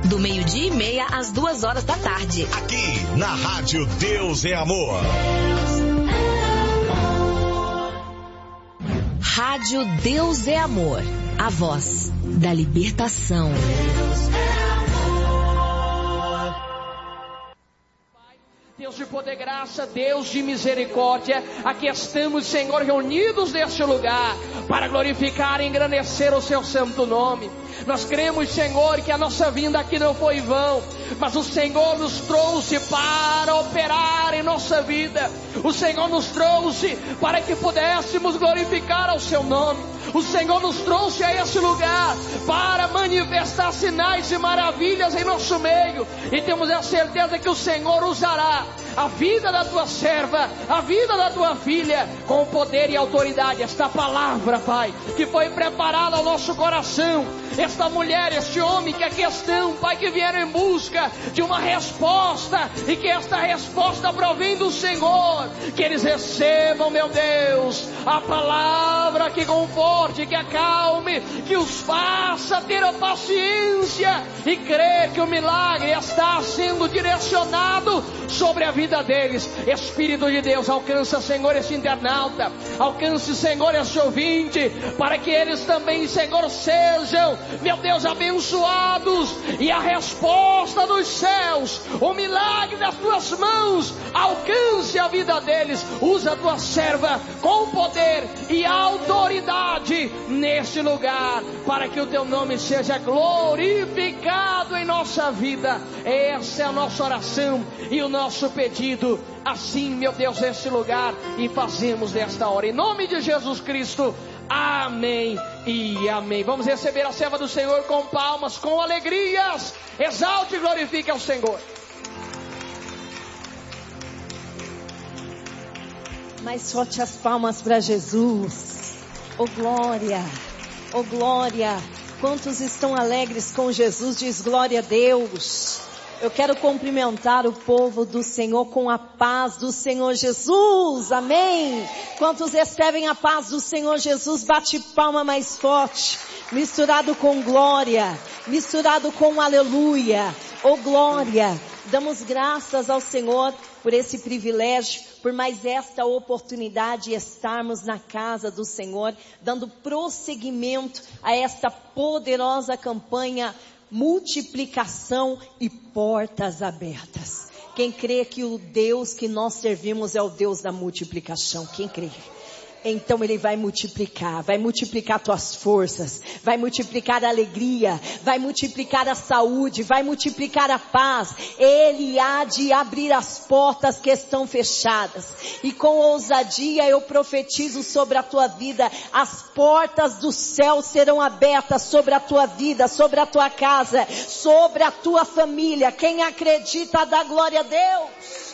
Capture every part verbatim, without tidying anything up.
do meio-dia e meia às duas horas da tarde. Aqui na Rádio Deus é Amor. Rádio Deus é Amor, a voz da libertação. Deus de poder e graça, Deus de misericórdia, aqui estamos, Senhor, reunidos neste lugar para glorificar e engrandecer o seu santo nome. Nós cremos, Senhor, que a nossa vinda aqui não foi em vão, mas o Senhor nos trouxe para operar em nossa vida. O Senhor nos trouxe para que pudéssemos glorificar ao seu nome. O Senhor nos trouxe a esse lugar para manifestar sinais e maravilhas em nosso meio, e temos a certeza que o Senhor usará a vida da tua serva, a vida da tua filha, com poder e autoridade. Esta palavra, Pai, que foi preparada ao nosso coração, esta mulher, este homem que aqui estão, Pai, que vieram em busca de uma resposta, e que esta resposta provém do Senhor, que eles recebam, meu Deus, a palavra que conforte, que acalme, que os faça ter a paciência e crer que o milagre está sendo direcionado sobre a vida deles. Espírito de Deus, alcança, Senhor, esse internauta, alcance, Senhor, esse ouvinte, para que eles também, Senhor, sejam, meu Deus, abençoados, e a resposta dos céus, o milagre das tuas mãos, alcance a vida deles. Usa a tua serva com poder e autoridade neste lugar, para que o teu nome seja glorificado em nossa vida. Essa é a nossa oração e o nosso pedido, assim, meu Deus, neste lugar, e fazemos desta hora, em nome de Jesus Cristo. Amém e amém. Vamos receber a serva do Senhor com palmas, com alegrias. Exalte e glorifique ao Senhor. Mais forte as palmas para Jesus. Oh glória, oh glória. Quantos estão alegres com Jesus? Diz glória a Deus. Eu quero cumprimentar o povo do Senhor com a paz do Senhor Jesus, amém? Quantos recebem a paz do Senhor Jesus, bate palma mais forte, misturado com glória, misturado com aleluia, oh glória. Damos graças ao Senhor por esse privilégio, por mais esta oportunidade de estarmos na casa do Senhor, dando prosseguimento a esta poderosa campanha, multiplicação e portas abertas. Quem crê que o Deus que nós servimos é o Deus da multiplicação? Quem crê? Então Ele vai multiplicar, vai multiplicar tuas forças, vai multiplicar a alegria, vai multiplicar a saúde, vai multiplicar a paz. Ele há de abrir as portas que estão fechadas, e com ousadia eu profetizo sobre a tua vida, as portas do céu serão abertas sobre a tua vida, sobre a tua casa, sobre a tua família. Quem acredita dá glória a Deus.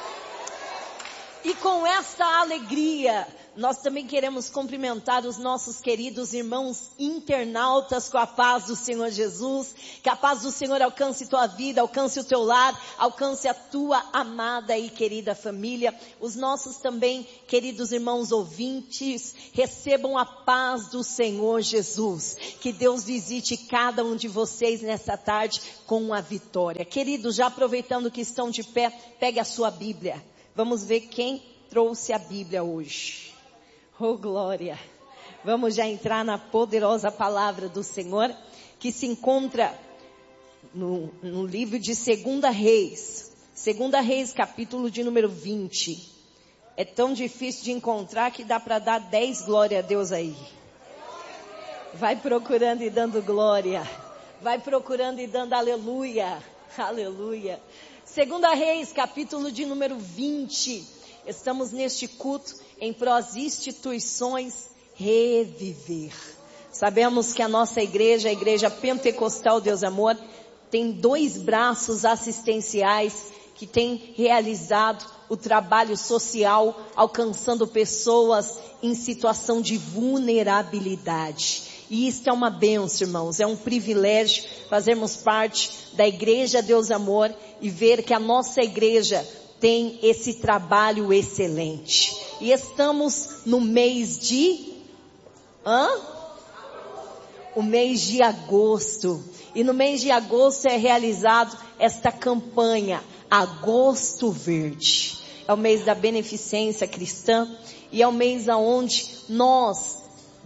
E com essa alegria, nós também queremos cumprimentar os nossos queridos irmãos internautas com a paz do Senhor Jesus. Que a paz do Senhor alcance tua vida, alcance o teu lar, alcance a tua amada e querida família. Os nossos também queridos irmãos ouvintes, recebam a paz do Senhor Jesus. Que Deus visite cada um de vocês nessa tarde com a vitória. Queridos, já aproveitando que estão de pé, pegue a sua Bíblia. Vamos ver quem trouxe a Bíblia hoje. Oh glória! Vamos já entrar na poderosa palavra do Senhor, que se encontra no, no livro de Segunda Reis. Segunda Reis, capítulo de número vinte. É tão difícil de encontrar que dá para dar dez glória a Deus aí. Vai procurando e dando glória. Vai procurando e dando aleluia. Aleluia. Segunda Reis, capítulo de número vinte. Estamos neste culto em prós instituições reviver. Sabemos que a nossa igreja, a igreja pentecostal Deus Amor, tem dois braços assistenciais que tem realizado o trabalho social, alcançando pessoas em situação de vulnerabilidade. E isto é uma bênção, irmãos, é um privilégio fazermos parte da igreja Deus Amor e ver que a nossa igreja tem esse trabalho excelente. E estamos no mês de... Hã? o mês de agosto. E no mês de agosto é realizado esta campanha, Agosto Verde. É o mês da beneficência cristã e é o mês onde nós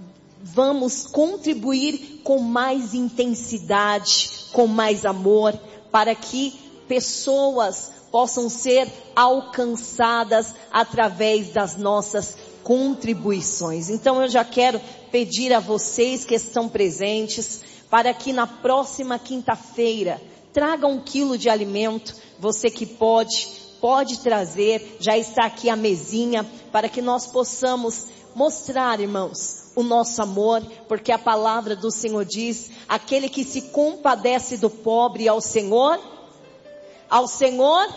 vamos contribuir com mais intensidade, com mais amor, para que pessoas possam ser alcançadas através das nossas contribuições. Então eu já quero pedir a vocês que estão presentes, para que na próxima quinta-feira traga um quilo de alimento. Você que pode, pode trazer, já está aqui a mesinha, para que nós possamos mostrar, irmãos, o nosso amor, porque a palavra do Senhor diz, aquele que se compadece do pobre ao Senhor, ao Senhor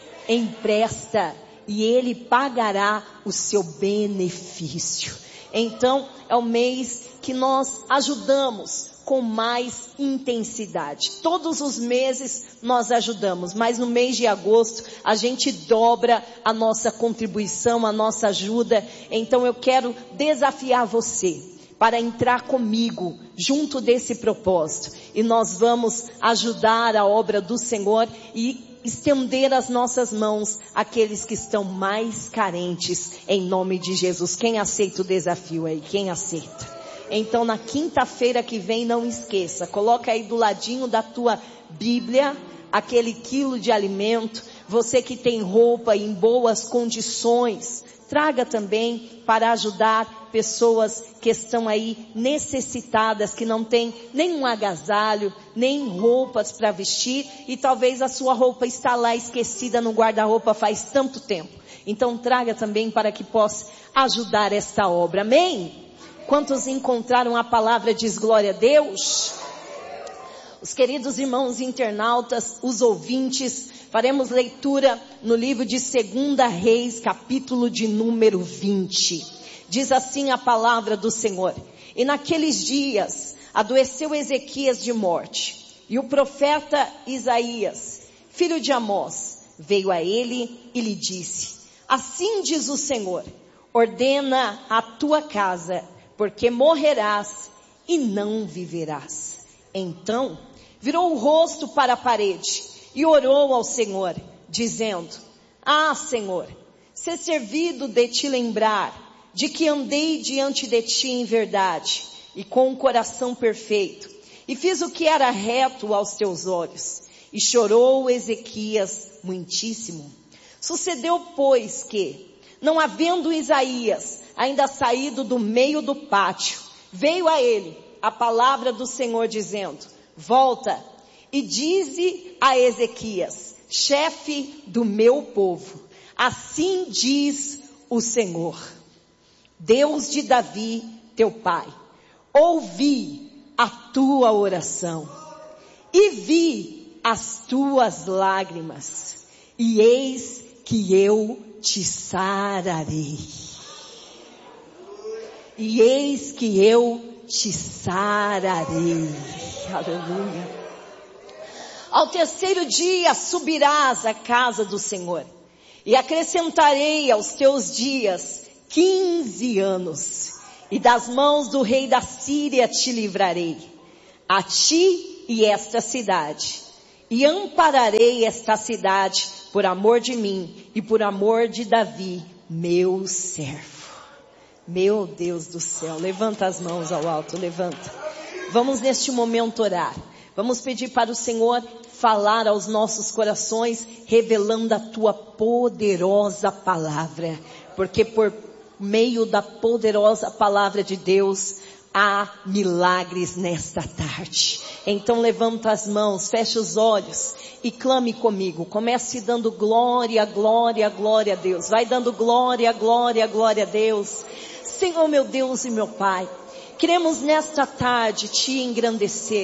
empresta, e Ele pagará o seu benefício. Então, é o mês que nós ajudamos com mais intensidade. Todos os meses nós ajudamos, mas no mês de agosto a gente dobra a nossa contribuição, a nossa ajuda. Então eu quero desafiar você para entrar comigo junto desse propósito. E nós vamos ajudar a obra do Senhor e estender as nossas mãos àqueles que estão mais carentes, em nome de Jesus. Quem aceita o desafio aí? Quem aceita? Então na quinta-feira que vem, não esqueça, coloca aí do ladinho da tua Bíblia, aquele quilo de alimento. Você que tem roupa em boas condições, traga também para ajudar pessoas que estão aí necessitadas, que não têm nenhum agasalho, nem roupas para vestir, e talvez a sua roupa está lá esquecida no guarda-roupa faz tanto tempo. Então traga também para que possa ajudar esta obra, amém? Quantos encontraram a palavra diz glória a Deus? Os queridos irmãos internautas, os ouvintes, faremos leitura no livro de Segunda Reis, capítulo de número vinte. Diz assim a palavra do Senhor: e naqueles dias adoeceu Ezequias de morte, e o profeta Isaías, filho de Amós, veio a ele e lhe disse: assim diz o Senhor, ordena a tua casa, porque morrerás e não viverás. Então virou o rosto para a parede e orou ao Senhor, dizendo: ah, Senhor, ser servido de te lembrar de que andei diante de ti em verdade e com um coração perfeito, e fiz o que era reto aos teus olhos. E chorou Ezequias muitíssimo. Sucedeu, pois, que, não havendo Isaías ainda saído do meio do pátio, veio a ele a palavra do Senhor dizendo: volta e dize a Ezequias, chefe do meu povo, assim diz o Senhor, Deus de Davi, teu pai, ouvi a tua oração e vi as tuas lágrimas, e eis que eu te sararei. E eis que eu te sararei. Aleluia. Ao terceiro dia subirás à casa do Senhor, e acrescentarei aos teus dias quinze anos, e das mãos do rei da Síria te livrarei, a ti e esta cidade, e ampararei esta cidade por amor de mim e por amor de Davi, meu servo. Meu Deus do céu, levanta as mãos ao alto, levanta. Vamos neste momento orar. Vamos pedir para o Senhor falar aos nossos corações, revelando a tua poderosa palavra. Porque por meio da poderosa palavra de Deus, há milagres nesta tarde. Então levanta as mãos, fecha os olhos e clame comigo. Comece dando glória, glória, glória a Deus. Vai dando glória, glória, glória a Deus. Senhor meu Deus e meu Pai, queremos nesta tarde te engrandecer.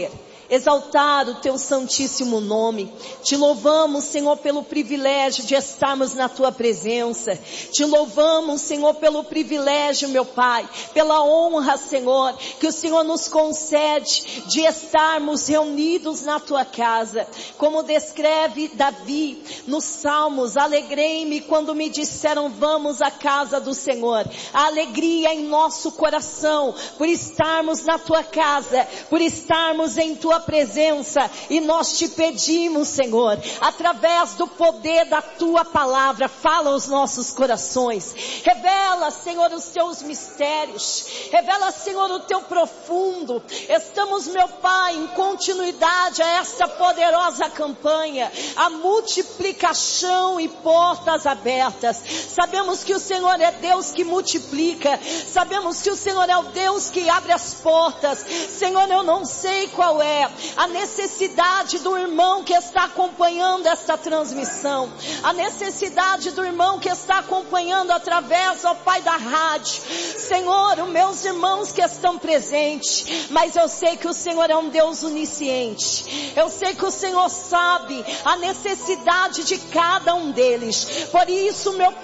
exaltar o teu santíssimo nome. Te louvamos, Senhor, pelo privilégio de estarmos na tua presença. Te louvamos, Senhor, pelo privilégio, meu Pai, pela honra, Senhor, que o Senhor nos concede de estarmos reunidos na tua casa. Como descreve Davi nos Salmos, alegrei-me quando me disseram vamos à casa do Senhor. A alegria em nosso coração por estarmos na tua casa, por estarmos em tua presença, e nós te pedimos, Senhor, através do poder da tua palavra, fala aos nossos corações, revela, Senhor, os teus mistérios, revela, Senhor, o teu profundo. Estamos, meu Pai, em continuidade a esta poderosa campanha, a multiplicação e portas abertas. Sabemos que o Senhor é Deus que multiplica, sabemos que o Senhor é o Deus que abre as portas. Senhor, eu não sei qual é a necessidade do irmão que está acompanhando esta transmissão, a necessidade do irmão que está acompanhando através, ó Pai, da rádio. Senhor, os meus irmãos que estão presentes, mas eu sei que o Senhor é um Deus onisciente, eu sei que o Senhor sabe a necessidade de cada um deles. Por isso, meu